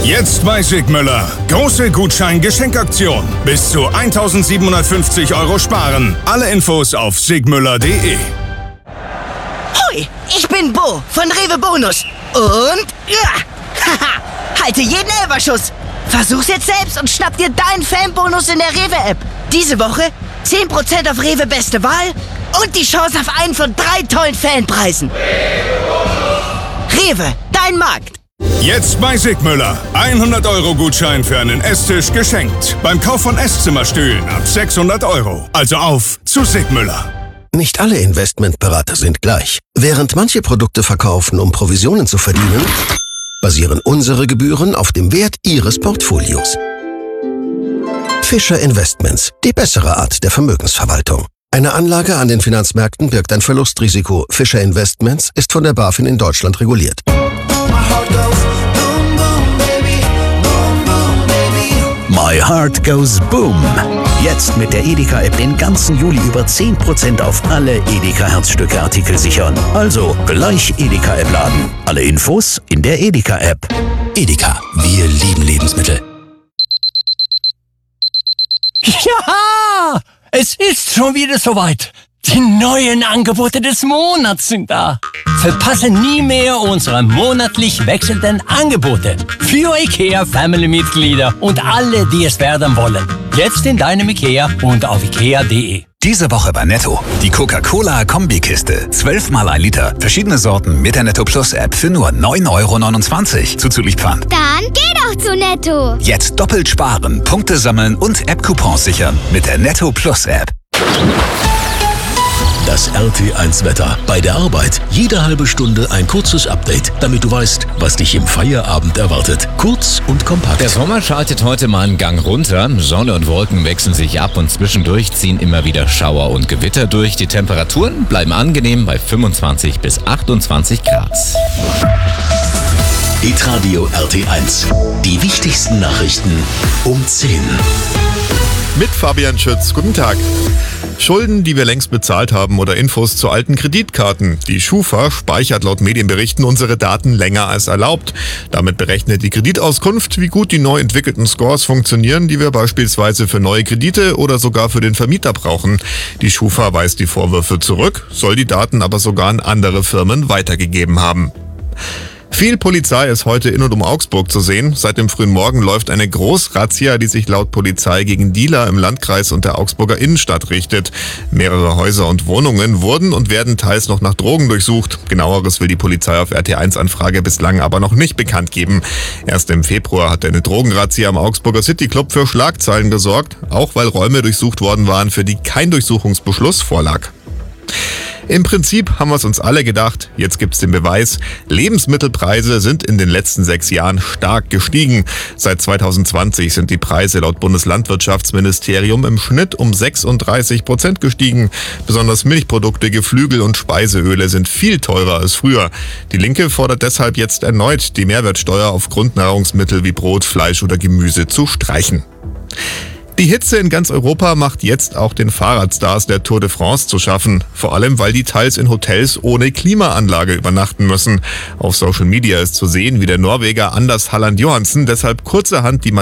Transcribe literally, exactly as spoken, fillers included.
Jetzt bei Sigmüller. Große Gutschein-Geschenkaktion. Bis zu eintausendsiebenhundertfünfzig Euro sparen. Alle Infos auf sigmüller punkt de. Hoi, ich bin Bo von Rewe Bonus. Und ja, haha, halte jeden Elferschuss. Versuch's jetzt selbst und schnapp dir deinen Fanbonus in der Rewe-App. Diese Woche zehn Prozent auf Rewe Beste Wahl und die Chance auf einen von drei tollen Fanpreisen. Rewe, dein Markt. Jetzt bei Sigmüller. hundert Euro Gutschein für einen Esstisch geschenkt. Beim Kauf von Esszimmerstühlen ab sechshundert Euro. Also auf zu Sigmüller. Nicht alle Investmentberater sind gleich. Während manche Produkte verkaufen, um Provisionen zu verdienen, basieren unsere Gebühren auf dem Wert Ihres Portfolios. Fischer Investments, die bessere Art der Vermögensverwaltung. Eine Anlage an den Finanzmärkten birgt ein Verlustrisiko. Fischer Investments ist von der BaFin in Deutschland reguliert. My Heart Goes Boom. Jetzt mit der Edeka-App den ganzen Juli über zehn Prozent auf alle Edeka-Herzstücke-Artikel sichern. Also gleich Edeka-App laden. Alle Infos in der Edeka-App. Edeka, wir lieben Lebensmittel. Ja, es ist schon wieder soweit. Die neuen Angebote des Monats sind da. Verpasse nie mehr unsere monatlich wechselnden Angebote für IKEA-Family-Mitglieder und alle, die es werden wollen. Jetzt in deinem IKEA und auf ikea punkt de. Diese Woche bei Netto. Die Coca-Cola-Kombikiste. zwölf mal ein Liter. Verschiedene Sorten mit der Netto Plus App für nur neun Euro neunundzwanzig. Zuzüglich Pfand. Dann geh doch zu Netto. Jetzt doppelt sparen, Punkte sammeln und App-Coupons sichern mit der Netto Plus App. Das R T eins Wetter. Bei der Arbeit jede halbe Stunde ein kurzes Update, damit du weißt, was dich im Feierabend erwartet. Kurz und kompakt. Der Sommer schaltet heute mal einen Gang runter. Sonne und Wolken wechseln sich ab und zwischendurch ziehen immer wieder Schauer und Gewitter durch. Die Temperaturen bleiben angenehm bei fünfundzwanzig bis achtundzwanzig Grad. Hitradio R T eins. Die wichtigsten Nachrichten um zehn. Mit Fabian Schütz. Guten Tag. Schulden, die wir längst bezahlt haben oder Infos zu alten Kreditkarten. Die Schufa speichert laut Medienberichten unsere Daten länger als erlaubt. Damit berechnet die Kreditauskunft, wie gut die neu entwickelten Scores funktionieren, die wir beispielsweise für neue Kredite oder sogar für den Vermieter brauchen. Die Schufa weist die Vorwürfe zurück, soll die Daten aber sogar an andere Firmen weitergegeben haben. Viel Polizei ist heute in und um Augsburg zu sehen. Seit dem frühen Morgen läuft eine Großrazzia, die sich laut Polizei gegen Dealer im Landkreis und der Augsburger Innenstadt richtet. Mehrere Häuser und Wohnungen wurden und werden teils noch nach Drogen durchsucht. Genaueres will die Polizei auf R T eins Anfrage bislang aber noch nicht bekannt geben. Erst im Februar hatte eine Drogenrazzia am Augsburger City Club für Schlagzeilen gesorgt, auch weil Räume durchsucht worden waren, für die kein Durchsuchungsbeschluss vorlag. Im Prinzip haben wir es uns alle gedacht, jetzt gibt's den Beweis. Lebensmittelpreise sind in den letzten sechs Jahren stark gestiegen. Seit zweitausendzwanzig sind die Preise laut Bundeslandwirtschaftsministerium im Schnitt um sechsunddreißig Prozent gestiegen. Besonders Milchprodukte, Geflügel und Speiseöle sind viel teurer als früher. Die Linke fordert deshalb jetzt erneut, die Mehrwertsteuer auf Grundnahrungsmittel wie Brot, Fleisch oder Gemüse zu streichen. Die Hitze in ganz Europa macht jetzt auch den Fahrradstars der Tour de France zu schaffen. Vor allem, weil die teils in Hotels ohne Klimaanlage übernachten müssen. Auf Social Media ist zu sehen, wie der Norweger Anders Halland Johansen deshalb kurzerhand die